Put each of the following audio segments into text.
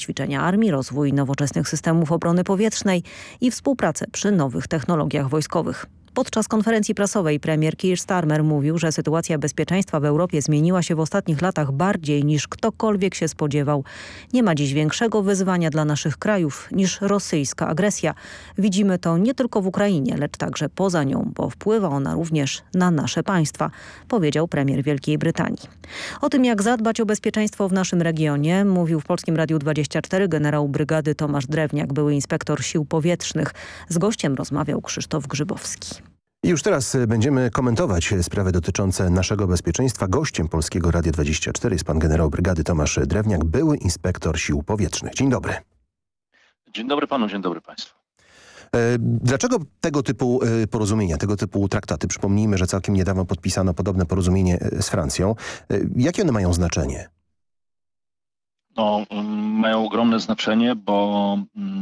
ćwiczenia armii, rozwój nowoczesnych systemów obrony powietrznej i współpracę przy nowych technologiach wojskowych. Podczas konferencji prasowej premier Keir Starmer mówił, że sytuacja bezpieczeństwa w Europie zmieniła się w ostatnich latach bardziej niż ktokolwiek się spodziewał. Nie ma dziś większego wyzwania dla naszych krajów niż rosyjska agresja. Widzimy to nie tylko w Ukrainie, lecz także poza nią, bo wpływa ona również na nasze państwa, powiedział premier Wielkiej Brytanii. O tym, jak zadbać o bezpieczeństwo w naszym regionie, mówił w Polskim Radiu 24 generał brygady Tomasz Drewniak, były inspektor sił powietrznych. Z gościem rozmawiał Krzysztof Grzybowski. I już teraz będziemy komentować sprawy dotyczące naszego bezpieczeństwa. Gościem Polskiego Radia 24 jest pan generał brygady Tomasz Drewniak, były inspektor sił powietrznych. Dzień dobry. Dzień dobry panu, dzień dobry państwu. Dlaczego tego typu porozumienia, tego typu traktaty? Przypomnijmy, że całkiem niedawno podpisano podobne porozumienie z Francją. Jakie one mają znaczenie? No, mają ogromne znaczenie, bo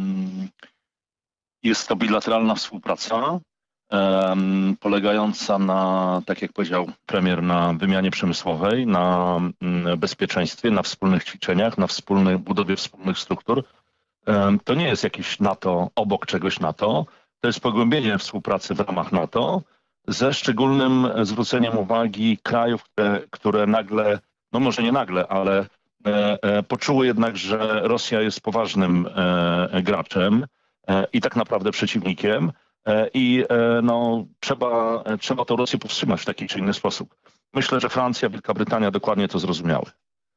jest to bilateralna współpraca polegająca na, tak jak powiedział premier, na wymianie przemysłowej, na bezpieczeństwie, na wspólnych ćwiczeniach, na budowie wspólnych struktur. To nie jest jakieś NATO obok czegoś NATO, to jest pogłębienie współpracy w ramach NATO ze szczególnym zwróceniem uwagi krajów, które nagle, no może nie nagle, ale poczuły jednak, że Rosja jest poważnym graczem i tak naprawdę przeciwnikiem. I no, trzeba tę Rosję powstrzymać w taki czy inny sposób. Myślę, że Francja, Wielka Brytania dokładnie to zrozumiały.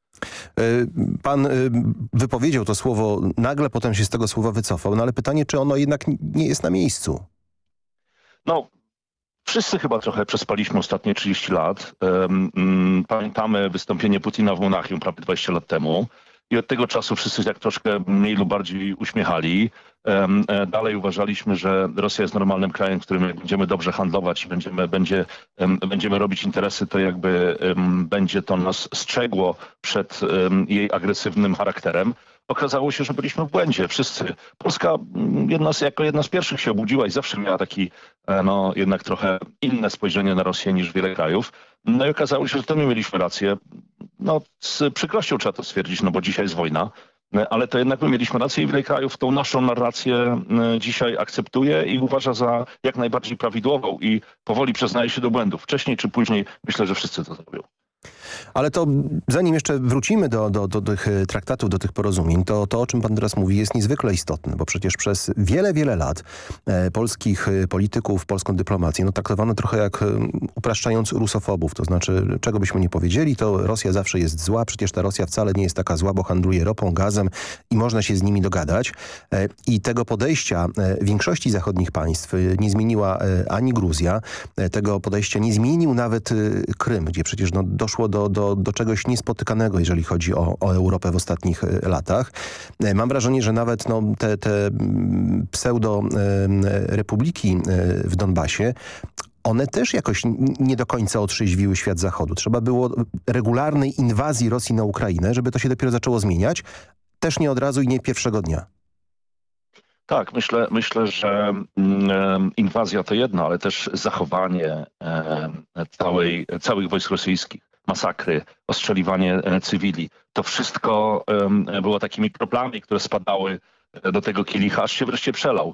Pan wypowiedział to słowo nagle, potem się z tego słowa wycofał, no ale pytanie, czy ono jednak nie jest na miejscu? No, wszyscy chyba trochę przespaliśmy ostatnie 30 lat. Pamiętamy wystąpienie Putina w Monachium prawie 20 lat temu. I od tego czasu wszyscy tak troszkę mniej lub bardziej uśmiechali. Dalej uważaliśmy, że Rosja jest normalnym krajem, w którym jak będziemy dobrze handlować i będziemy robić interesy, to jakby będzie to nas strzegło przed jej agresywnym charakterem. Okazało się, że byliśmy w błędzie. Wszyscy. Polska jako jedna z pierwszych się obudziła i zawsze miała taki no, jednak trochę inne spojrzenie na Rosję niż wiele krajów. No i okazało się, że to my mieliśmy rację. No, z przykrością trzeba to stwierdzić, no bo dzisiaj jest wojna. Ale to jednak my mieliśmy rację i wiele krajów tą naszą narrację dzisiaj akceptuje i uważa za jak najbardziej prawidłową i powoli przyznaje się do błędów. Wcześniej czy później myślę, że wszyscy to zrobią. Ale to zanim jeszcze wrócimy do tych traktatów, do tych porozumień, to o czym pan teraz mówi jest niezwykle istotne, bo przecież przez wiele lat polskich polityków, polską dyplomację traktowano trochę jak, upraszczając, rusofobów. To znaczy, czego byśmy nie powiedzieli, to Rosja zawsze jest zła, przecież ta Rosja wcale nie jest taka zła, bo handluje ropą, gazem i można się z nimi dogadać. I tego podejścia większości zachodnich państw nie zmieniła ani Gruzja, tego podejścia nie zmienił nawet Krym, gdzie przecież doszło do czegoś niespotykanego, jeżeli chodzi o Europę w ostatnich latach. Mam wrażenie, że nawet te pseudo-republiki w Donbasie, one też jakoś nie do końca otrzeźwiły świat Zachodu. Trzeba było regularnej inwazji Rosji na Ukrainę, żeby to się dopiero zaczęło zmieniać. Też nie od razu i nie pierwszego dnia. Tak, myślę, że inwazja to jedno, ale też zachowanie całych wojsk rosyjskich, masakry, ostrzeliwanie cywili. To wszystko było takimi kroplami, które spadały do tego kielicha, aż się wreszcie przelał.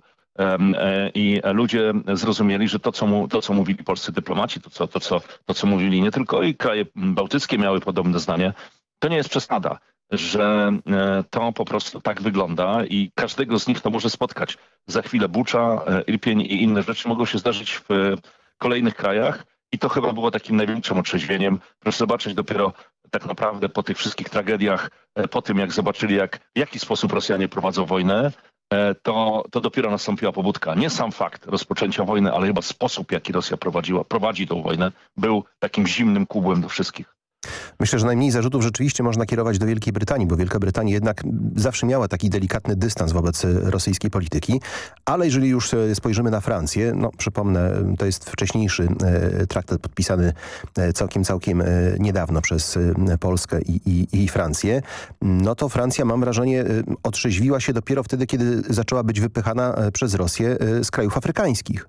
I ludzie zrozumieli, że to, co mówili polscy dyplomaci, to, co mówili nie tylko i kraje bałtyckie miały podobne zdanie, to nie jest przesada, że to po prostu tak wygląda i każdego z nich to może spotkać. Za chwilę Bucza, Irpień i inne rzeczy mogą się zdarzyć w kolejnych krajach i to chyba było takim największym otrzeźwieniem. Proszę zobaczyć dopiero tak naprawdę po tych wszystkich tragediach, po tym jak zobaczyli, w jaki sposób Rosjanie prowadzą wojnę, to dopiero nastąpiła pobudka. Nie sam fakt rozpoczęcia wojny, ale chyba sposób, jaki Rosja prowadzi tą wojnę, był takim zimnym kubłem do wszystkich. Myślę, że najmniej zarzutów rzeczywiście można kierować do Wielkiej Brytanii, bo Wielka Brytania jednak zawsze miała taki delikatny dystans wobec rosyjskiej polityki, ale jeżeli już spojrzymy na Francję, przypomnę, to jest wcześniejszy traktat podpisany całkiem niedawno przez Polskę i Francję, to Francja, mam wrażenie, otrzeźwiła się dopiero wtedy, kiedy zaczęła być wypychana przez Rosję z krajów afrykańskich.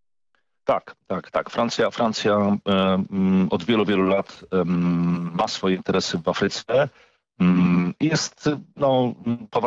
Tak. Francja od wielu lat ma swoje interesy w Afryce i jest